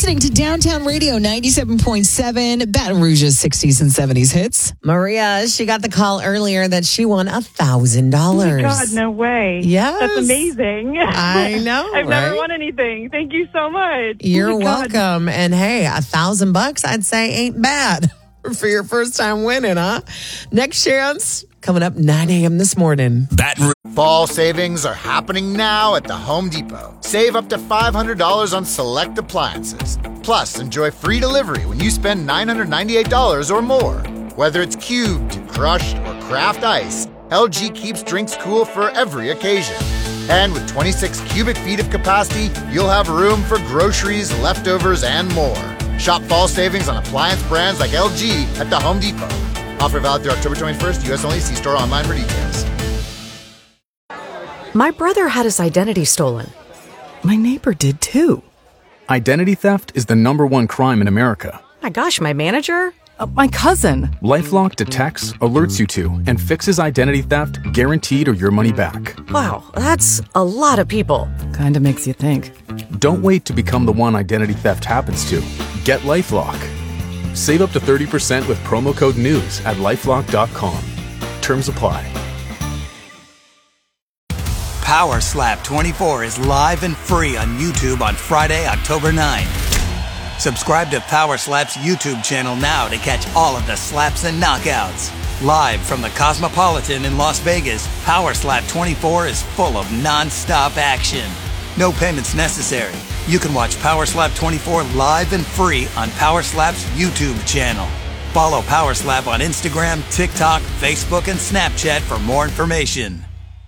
listening to Downtown Radio 97.7, Baton Rouge's 60s and 70s hits. Maria, she got the call earlier that she won $1,000. Oh my God, no way. Yes. That's amazing. I know, I've right? never won anything. Thank you so much. You're Oh my God. welcome. And hey, $1,000, I'd say ain't bad for your first time winning, huh? Next chance coming up 9 a.m. this morning. Fall savings are happening now at the Home Depot. Save up to $500 on select appliances. Plus, enjoy free delivery when you spend $998 or more. Whether it's cubed, crushed, or craft ice, LG keeps drinks cool for every occasion. And with 26 cubic feet of capacity, you'll have room for groceries, leftovers, and more. Shop fall savings on appliance brands like LG at the Home Depot. Offer valid through October 21st, U.S. only. See store online for details. My brother had his identity stolen. My neighbor did too. Identity theft is the #1 crime in America. My gosh, my manager? My cousin. LifeLock detects, alerts you to, and fixes identity theft guaranteed or your money back. Wow, that's a lot of people. Kinda makes you think. Don't wait to become the one identity theft happens to. Get LifeLock. Save up to 30% with promo code NEWS at LifeLock.com. Terms apply. Power Slap 24 is live and free on YouTube on Friday, October 9th. Subscribe to Power Slap's YouTube channel now to catch all of the slaps and knockouts. Live from the Cosmopolitan in Las Vegas, Power Slap 24 is full of non-stop action. No payments necessary. You can watch Power Slap 24 live and free on Power Slap's YouTube channel. Follow Power Slap on Instagram, TikTok, Facebook, and Snapchat for more information.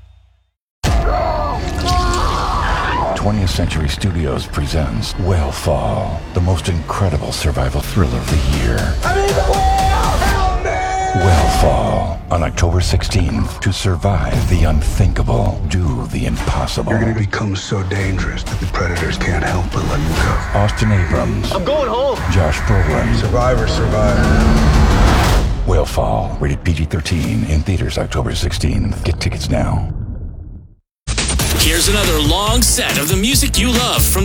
20th Century Studios presents Whale the most incredible survival thriller of the year. Whale on October 16th. To survive the unthinkable, do the impossible. You're going to become so dangerous that the predators can't help but let you go. Austin Abrams. I'm going home. Josh Brolin. Survivor. Whale, rated PG-13, in theaters October 16th. Get tickets now. Here's another long set of the music you love from